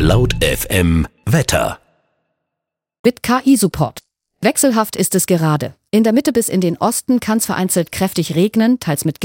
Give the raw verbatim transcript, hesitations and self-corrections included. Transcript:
Laut F M Wetter. Mit K I-Support. Wechselhaft ist es gerade. In der Mitte bis in den Osten kann es vereinzelt kräftig regnen, teils mit